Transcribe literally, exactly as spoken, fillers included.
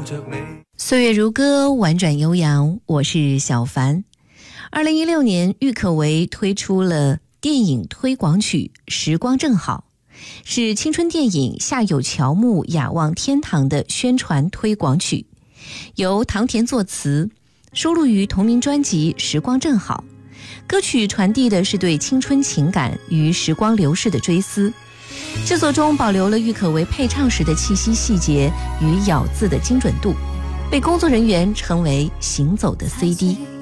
岁月如歌，婉转悠扬，我是小凡。二零一六年，郁可唯推出了电影推广曲《时光正好》，是青春电影《夏有乔木，雅望天堂》的宣传推广曲，由唐田作词，收录于同名专辑《时光正好》。歌曲传递的是对青春情感与时光流逝的追思，制作中保留了郁可唯配唱时的气息细节与咬字的精准度，被工作人员称为行走的 C D。